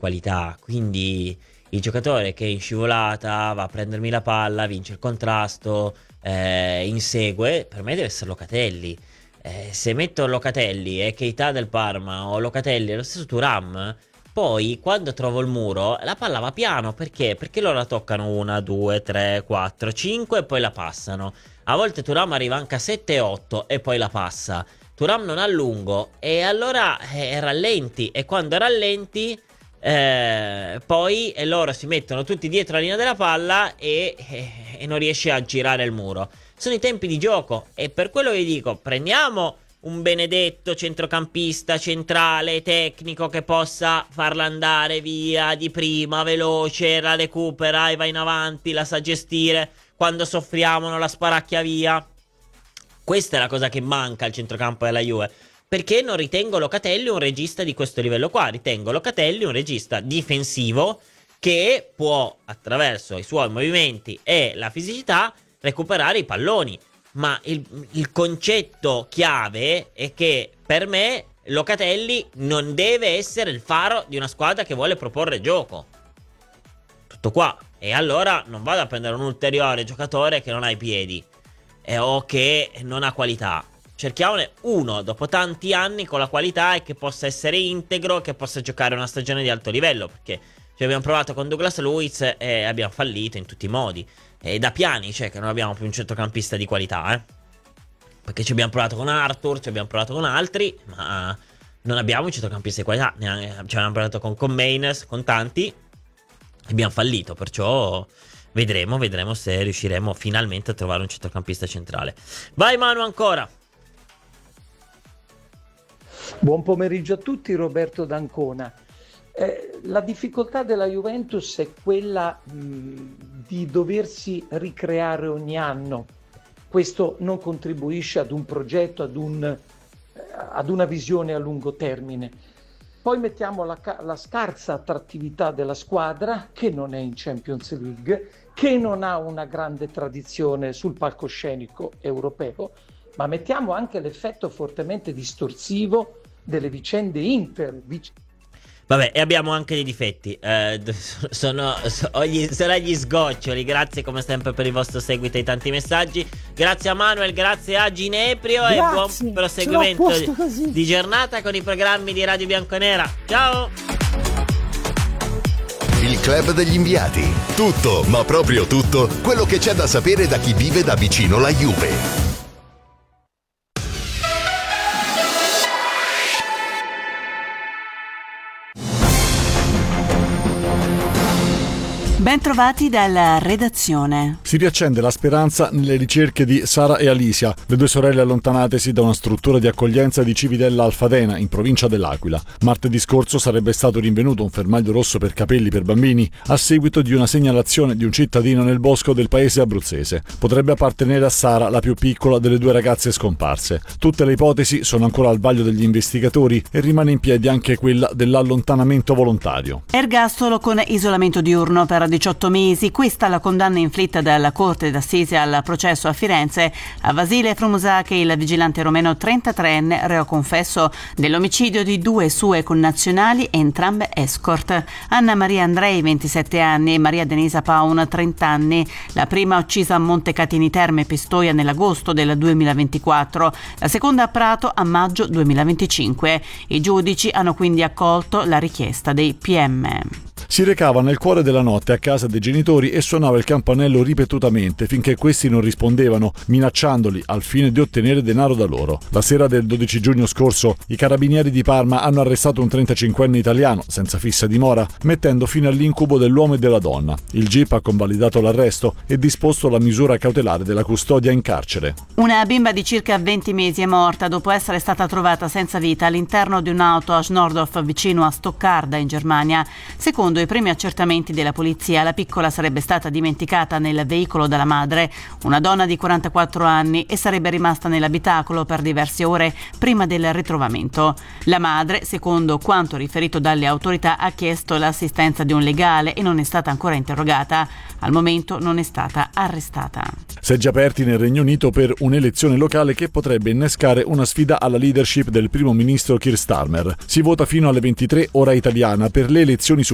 qualità, quindi il giocatore che in scivolata va a prendermi la palla, vince il contrasto, insegue, per me deve essere Locatelli. Se metto Locatelli e Keita del Parma o Locatelli e lo stesso Thuram, poi quando trovo il muro la palla va piano, perché loro la toccano 1, 2, 3, 4, 5 e poi la passano. A volte Thuram arriva anche a 7 e 8 e poi la passa. Thuram non ha lungo e allora rallenti, e quando rallenti poi loro si mettono tutti dietro la linea della palla e non riesce a girare il muro. Sono i tempi di gioco, e per quello vi dico, prendiamo un benedetto centrocampista centrale tecnico che possa farla andare via di prima, veloce, la recupera e va in avanti, la sa gestire, quando soffriamo non la sparacchia via. Questa è la cosa che manca al centrocampo della Juve, perché non ritengo Locatelli un regista di questo livello qua. Ritengo Locatelli un regista difensivo che può, attraverso i suoi movimenti e la fisicità, recuperare i palloni. Ma il concetto chiave è che per me Locatelli non deve essere il faro di una squadra che vuole proporre gioco. Tutto qua. E allora non vado a prendere un ulteriore giocatore che non ha i piedi o che non ha qualità. Cerchiamone uno dopo tanti anni con la qualità e che possa essere integro, che possa giocare una stagione di alto livello, perché ci abbiamo provato con Douglas Luiz e abbiamo fallito in tutti i modi. E da piani, cioè, che non abbiamo più un centrocampista di qualità, perché ci abbiamo provato con Arthur, ci abbiamo provato con altri, ma non abbiamo un centrocampista di qualità. Ci abbiamo provato con Mainers, con tanti, e abbiamo fallito. Perciò vedremo se riusciremo finalmente a trovare un centrocampista centrale. Vai Manu ancora. Buon pomeriggio a tutti, Roberto D'Ancona. La difficoltà della Juventus è quella di doversi ricreare ogni anno. Questo non contribuisce ad un progetto, ad una visione a lungo termine. Poi mettiamo la scarsa attrattività della squadra, che non è in Champions League, che non ha una grande tradizione sul palcoscenico europeo, ma mettiamo anche l'effetto fortemente distorsivo delle vicende Inter. Vabbè, e abbiamo anche dei difetti. Sono gli sgoccioli. Grazie come sempre per il vostro seguito e i tanti messaggi. Grazie a Manuel, grazie a Gineprio. Grazie, e buon proseguimento di giornata con i programmi di Radio Bianconera. Ciao! Il club degli inviati. Tutto, ma proprio tutto, quello che c'è da sapere da chi vive da vicino la Juve. Ben trovati dalla redazione. Si riaccende la speranza nelle ricerche di Sara e Alicia, le due sorelle allontanatesi da una struttura di accoglienza di Civitella Alfadena, in provincia dell'Aquila. Martedì scorso sarebbe stato rinvenuto un fermaglio rosso per capelli per bambini a seguito di una segnalazione di un cittadino nel bosco del paese abruzzese. Potrebbe appartenere a Sara, la più piccola delle due ragazze scomparse. Tutte le ipotesi sono ancora al vaglio degli investigatori e rimane in piedi anche quella dell'allontanamento volontario. Ergastolo con isolamento diurno per 18 mesi, questa la condanna inflitta dalla Corte d'Assise al processo a Firenze a Vasile Frumusache, il vigilante romeno 33enne, reo confesso dell'omicidio di due sue connazionali, entrambe escort. Anna Maria Andrei, 27 anni, e Maria Denisa Paun, 30 anni. La prima uccisa a Montecatini Terme, Pistoia, nell'agosto del 2024, la seconda a Prato a maggio 2025. I giudici hanno quindi accolto la richiesta dei PM. Si recava nel cuore della notte a casa dei genitori e suonava il campanello ripetutamente finché questi non rispondevano, minacciandoli al fine di ottenere denaro da loro. La sera del 12 giugno scorso i carabinieri di Parma hanno arrestato un 35enne italiano senza fissa dimora, mettendo fine all'incubo dell'uomo e della donna. Il GIP ha convalidato l'arresto e disposto la misura cautelare della custodia in carcere. Una bimba di circa 20 mesi è morta dopo essere stata trovata senza vita all'interno di un'auto a Schnorrdorf, vicino a Stoccarda, in Germania. Secondo i primi accertamenti della polizia, la piccola sarebbe stata dimenticata nel veicolo dalla madre, una donna di 44 anni, e sarebbe rimasta nell'abitacolo per diverse ore prima del ritrovamento. La madre, secondo quanto riferito dalle autorità, ha chiesto l'assistenza di un legale e non è stata ancora interrogata. Al momento non è stata arrestata. Seggi aperti nel Regno Unito per un'elezione locale che potrebbe innescare una sfida alla leadership del primo ministro Keir Starmer. Si vota fino alle 23 ora italiana per le elezioni